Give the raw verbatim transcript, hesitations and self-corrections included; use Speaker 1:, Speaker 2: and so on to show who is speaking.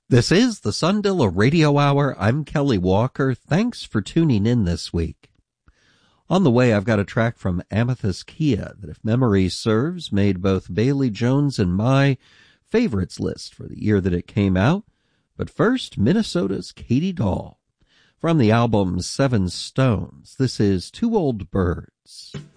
Speaker 1: This is the Sundilla Radio Hour. I'm Kelly Walker. Thanks for tuning in this week. On the way, I've got a track from Amethyst Kia that, if memory serves, made both Bailey Jones and my favorites list for the year that it came out. But first, Minnesota's Katy Doll. From the album Seven Stones, this is Two Old Birds.